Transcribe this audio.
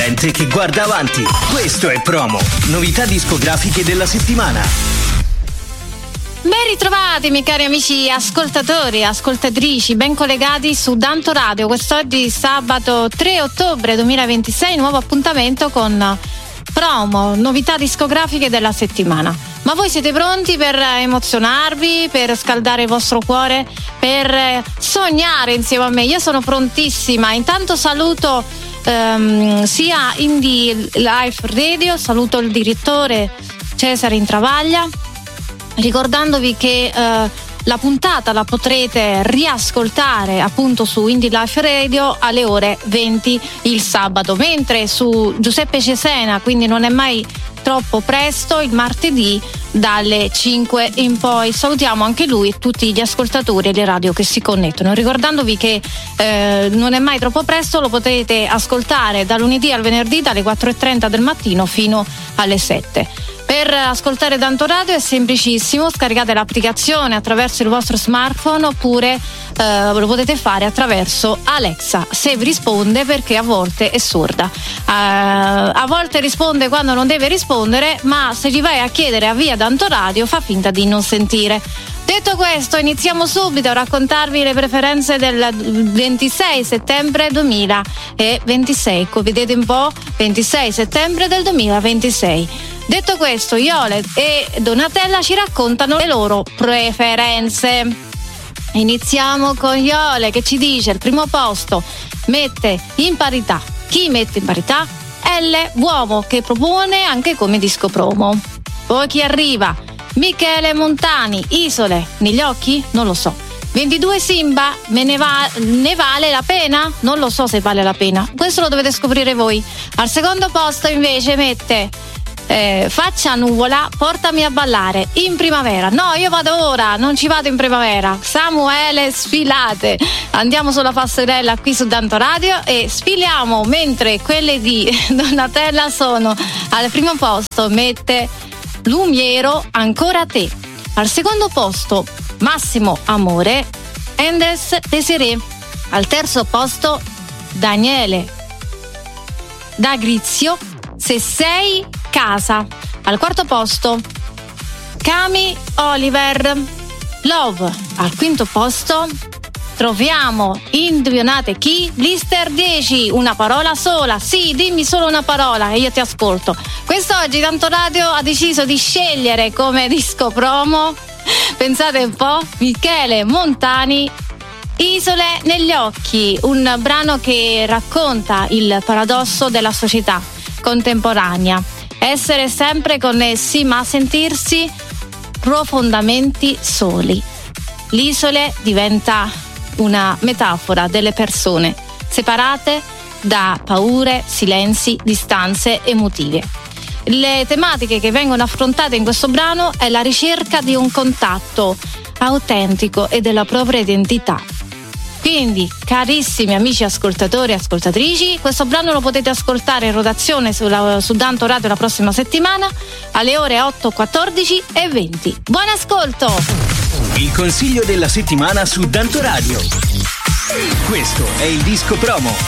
gente che guarda avanti. Questo è Promo, novità discografiche della settimana. Ben ritrovati, miei cari amici ascoltatori e ascoltatrici, ben collegati su Danto Radio. Quest'oggi sabato 3 ottobre 2026, nuovo appuntamento con Promo, novità discografiche della settimana. Ma voi siete pronti per emozionarvi, per scaldare il vostro cuore, per sognare insieme a me? Io sono prontissima. Intanto saluto sia Indie Life Radio, saluto il direttore Cesare Intravaglia, ricordandovi che la puntata la potrete riascoltare appunto su Indie Life Radio alle ore 20 il sabato, mentre su Giuseppe Cesena, quindi non è mai troppo presto, il martedì dalle 5 in poi. Salutiamo anche lui e tutti gli ascoltatori e le radio che si connettono, ricordandovi che non è mai troppo presto, lo potete ascoltare da lunedì al venerdì dalle 4:30 del mattino fino alle 7. Per ascoltare Danto Radio è semplicissimo, scaricate l'applicazione attraverso il vostro smartphone oppure lo potete fare attraverso Alexa, se vi risponde, perché a volte è sorda. A volte risponde quando non deve rispondere, ma se gli vai a chiedere a via Danto Radio fa finta di non sentire. Detto questo, iniziamo subito a raccontarvi le preferenze del 26 settembre 2026. Vedete un po'? 26 settembre del 2026. Detto questo, Iole e Donatella ci raccontano le loro preferenze. Iniziamo con Iole, che ci dice: al primo posto mette in parità. Chi mette in parità? L, uomo che propone anche come disco promo. Poi chi arriva? Michele Montani, Isole, negli occhi? Non lo so. 22 Simba, ne vale la pena? Non lo so se vale la pena, questo lo dovete scoprire voi. Al secondo posto invece mette Faccia nuvola, portami a ballare in primavera. No, io vado ora, non ci vado in primavera. Samuele, sfilate. Andiamo sulla passerella qui su Danto Radio e sfiliamo, mentre quelle di Donatella sono al primo posto mette Lumiero, ancora te. Al secondo posto Massimo Amore, Endes Desiré. Al terzo posto Daniele D'Agrizio, Se sei casa. Al quarto posto Cami Oliver, Love. Al quinto posto troviamo, indovinate chi? Lister 10, una parola sola. Sì, dimmi solo una parola e io ti ascolto. Quest'oggi Danto Radio ha deciso di scegliere come disco promo, pensate un po', Michele Montani, Isole negli occhi, un brano che racconta il paradosso della società contemporanea. Essere sempre connessi ma sentirsi profondamente soli. L'Isole diventa una metafora delle persone separate da paure, silenzi, distanze emotive. Le tematiche che vengono affrontate in questo brano è la ricerca di un contatto autentico e della propria identità. Quindi, carissimi amici ascoltatori e ascoltatrici, questo brano lo potete ascoltare in rotazione su Danto Radio la prossima settimana alle ore 8, 14 e 20. Buon ascolto! Il consiglio della settimana su Danto Radio. Questo è il disco promo.